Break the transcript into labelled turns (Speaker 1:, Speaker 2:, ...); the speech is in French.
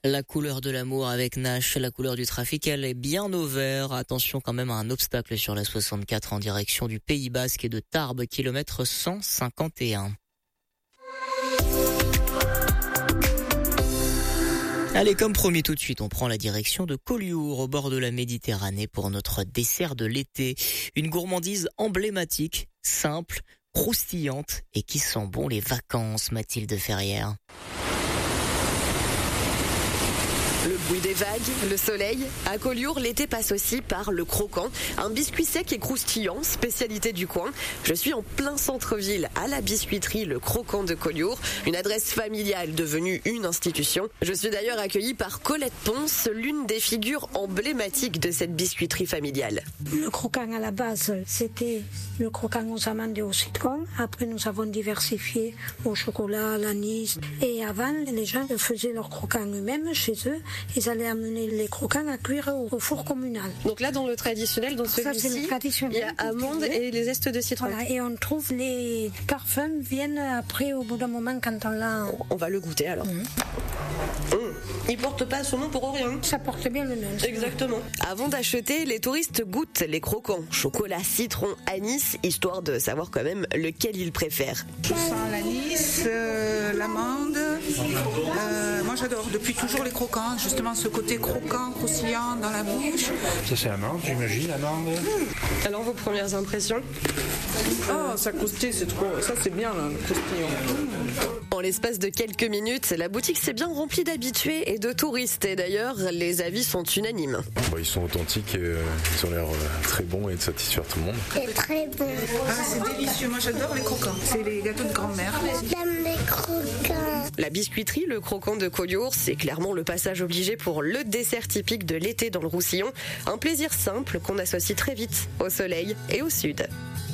Speaker 1: La couleur de l'amour avec Nash, la couleur du trafic, elle est bien au vert. Attention quand même à un obstacle sur la 64 en direction du Pays Basque et de Tarbes, kilomètre 151. Allez, comme promis tout de suite, on prend la direction de Collioure, au bord de la Méditerranée, pour notre dessert de l'été. Une gourmandise emblématique, simple, croustillante et qui sent bon les vacances, Mathilde Ferrière.
Speaker 2: Le bruit des vagues, le soleil. À Collioure, l'été passe aussi par le croquant, un biscuit sec et croustillant, spécialité du coin. Je suis en plein centre-ville, à la biscuiterie Le Croquant de Collioure, une adresse familiale devenue une institution. Je suis d'ailleurs accueillie par Colette Ponce, l'une des figures emblématiques de cette biscuiterie familiale.
Speaker 3: Le croquant à la base, c'était le croquant aux amandes et au citron. Après, nous avons diversifié au chocolat, à l'anis. Et avant, les gens faisaient leurs croquants eux-mêmes chez eux. Ils allaient amener les croquants à cuire au four communal.
Speaker 2: Donc là, dans le traditionnel, dans celui-ci, il y a amandes et les zestes de citron.
Speaker 3: Voilà, et on trouve les parfums viennent après, au bout d'un moment, quand on l'a...
Speaker 2: On va le goûter alors. Il porte pas son nom pour rien.
Speaker 3: Ça porte bien le nom.
Speaker 2: Exactement. Avant d'acheter, les touristes goûtent les croquants, chocolat, citron, anis, histoire de savoir quand même lequel ils préfèrent.
Speaker 4: Je sens l'anis, l'amande. Moi j'adore depuis toujours les croquants, justement ce côté croquant, croustillant dans la bouche.
Speaker 5: Ça c'est amande, j'imagine, amande.
Speaker 2: Alors vos premières impressions?
Speaker 6: Ah, ça croustille, c'est trop. Ça c'est bien là, le croustillant.
Speaker 2: En l'espace de quelques minutes, la boutique s'est bien remplie d'habitués et de touristes. Et d'ailleurs, les avis sont unanimes.
Speaker 7: Ils sont authentiques, ils ont l'air très bons et de satisfaire tout le monde.
Speaker 8: C'est très bon.
Speaker 4: Ah, c'est délicieux, moi j'adore les croquants. C'est les gâteaux de grand-mère.
Speaker 8: J'aime les croquants.
Speaker 2: La biscuiterie Le Croquant de Collioure, c'est clairement le passage obligé pour le dessert typique de l'été dans le Roussillon. Un plaisir simple qu'on associe très vite au soleil et au sud.